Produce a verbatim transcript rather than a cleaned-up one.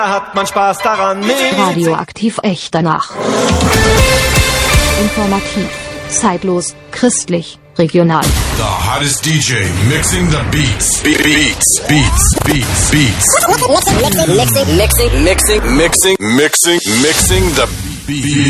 hat man Spaß daran. Nee. Radioaktiv echt danach. Informativ, zeitlos, christlich, regional. The hottest D J mixing the beats. Be beats, beats, beats, beats. Mixing, mixing, mixing, mixing, Mixing, mixing, mixing the beats.